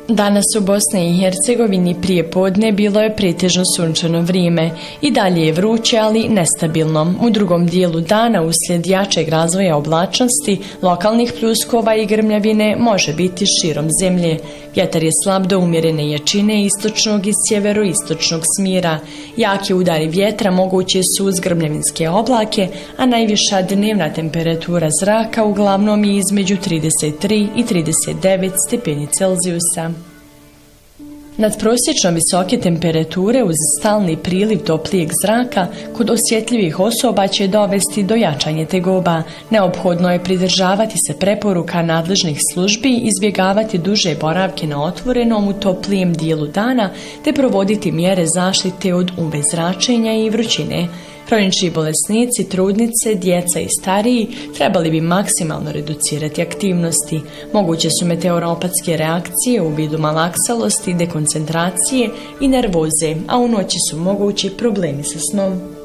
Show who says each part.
Speaker 1: Danas u Bosni i Hercegovini prije podne bilo je pretežno sunčano vrijeme. I dalje je vruće, ali nestabilno. U drugom dijelu dana, uslijed jačeg razvoja oblačnosti, lokalnih pljuskova i grmljavine može biti širom zemlje. Vjetar je slab do umjerene jačine istočnog i sjeveroistočnog smjera. Jaki udari vjetra moguće su uz grmljavinske oblake, a najviša dnevna temperatura zraka uglavnom je između 33 i 39 stepeni Celzijusa. Nadprosječno visoke temperature uz stalni priliv toplijeg zraka kod osjetljivih osoba će dovesti do jačanja tegoba. Neophodno je pridržavati se preporuka nadležnih službi, izbjegavati duže boravke na otvorenom u toplijem dijelu dana te provoditi mjere zaštite od UV zračenja i vrućine. Hronični bolesnici, trudnice, djeca i stariji trebali bi maksimalno reducirati aktivnosti. Moguće su meteoropatske reakcije u vidu malaksalosti, dekoncentracije i nervoze, a u noći su mogući problemi sa snom.